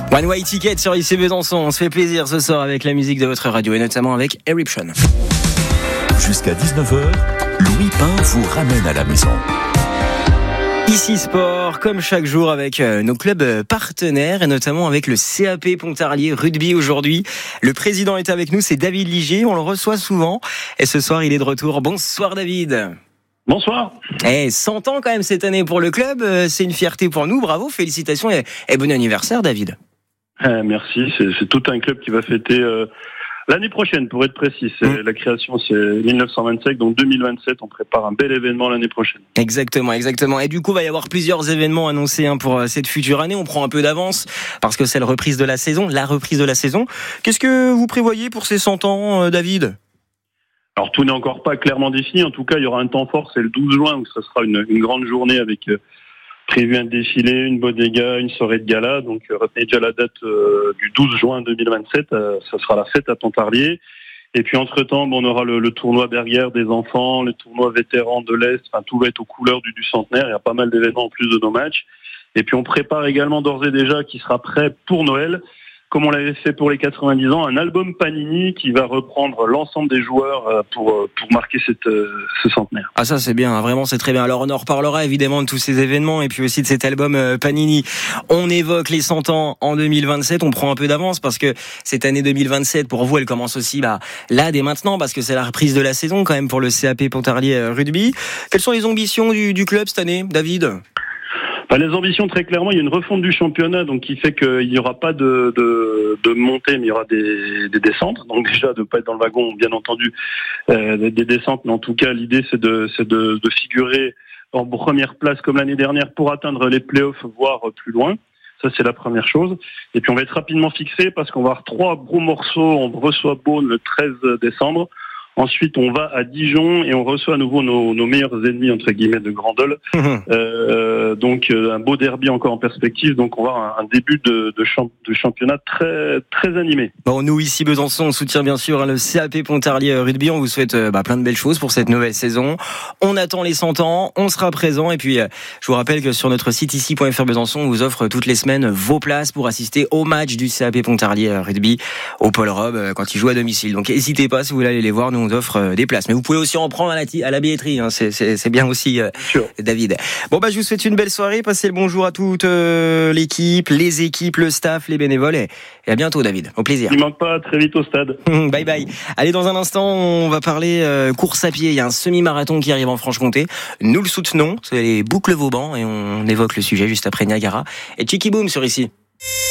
One Way Ticket sur IC Besançon. On se fait plaisir ce soir avec la musique de votre radio et notamment avec Eruption. Jusqu'à 19h, Louis Pain vous ramène à la maison. Ici Sport, comme chaque jour avec nos clubs partenaires et notamment avec le CAP Pontarlier Rugby aujourd'hui. Le président est avec nous, c'est David Ligier, on le reçoit souvent et ce soir il est de retour. Bonsoir David. Bonsoir. 100 ans quand même cette année pour le club, c'est une fierté pour nous, bravo, félicitations et bon anniversaire David. Merci, c'est tout un club qui va fêter l'année prochaine pour être précis. La création c'est 1925, donc 2027 on prépare un bel événement l'année prochaine. Exactement. Et du coup il va y avoir plusieurs événements annoncés pour cette future année, on prend un peu d'avance parce que c'est la reprise de la saison. Qu'est-ce que vous prévoyez pour ces 100 ans David ? Alors tout n'est encore pas clairement défini, en tout cas il y aura un temps fort, c'est le 12 juin où ce sera une grande journée avec prévu un défilé, une bodega, une soirée de gala, donc retenez déjà la date du 12 juin 2027, ça sera la fête à Pontarlier. Et puis entre-temps, on aura le tournoi Berger des enfants, le tournoi vétérans de l'Est, enfin tout va être aux couleurs du centenaire, il y a pas mal d'événements en plus de nos matchs. Et puis on prépare également d'ores et déjà, qui sera prêt pour Noël, comme on l'avait fait pour les 90 ans, un album Panini qui va reprendre l'ensemble des joueurs pour marquer ce centenaire. Ah ça c'est bien, vraiment c'est très bien. Alors on en reparlera évidemment de tous ces événements et puis aussi de cet album Panini. On évoque les 100 ans en 2027, on prend un peu d'avance parce que cette année 2027 pour vous elle commence aussi là dès maintenant parce que c'est la reprise de la saison quand même pour le CAP Pontarlier Rugby. Quelles sont les ambitions du club cette année, David ? Les ambitions, très clairement, il y a une refonte du championnat, donc qui fait qu'il n'y aura pas de montée, mais il y aura des descentes. Donc déjà, de ne pas être dans le wagon, bien entendu, des descentes. Mais en tout cas, l'idée, c'est de figurer en première place comme l'année dernière pour atteindre les playoffs, voire plus loin. Ça, c'est la première chose. Et puis, on va être rapidement fixé parce qu'on va avoir 3 gros morceaux. On reçoit Beaune le 13 décembre. Ensuite, on va à Dijon et on reçoit à nouveau nos meilleurs ennemis, entre guillemets, de Grandol. Donc, un beau derby encore en perspective. Donc, on va avoir un début de championnat très, très animé. Bon, nous, ici, Besançon, on soutient bien sûr le CAP Pontarlier Rugby. On vous souhaite plein de belles choses pour cette nouvelle saison. On attend les 100 ans, on sera présent. Et puis, je vous rappelle que sur notre site ici.fr Besançon, on vous offre toutes les semaines vos places pour assister au match du CAP Pontarlier Rugby au Paul Robe quand il joue à domicile. Donc, n'hésitez pas si vous voulez aller les voir. Nous, on offre des places. Mais vous pouvez aussi en prendre à la billetterie. C'est bien aussi, David. Bon, je vous souhaite une belle soirée. Passez le bonjour à toute l'équipe, les équipes, le staff, les bénévoles. Et à bientôt, David. Au plaisir. Il manque pas, très vite au stade. Bye bye. Allez, dans un instant, on va parler course à pied. Il y a un semi-marathon qui arrive en Franche-Comté. Nous le soutenons. C'est les Boucles Vauban et on évoque le sujet juste après Niagara. Et Chicky Boom sur ici.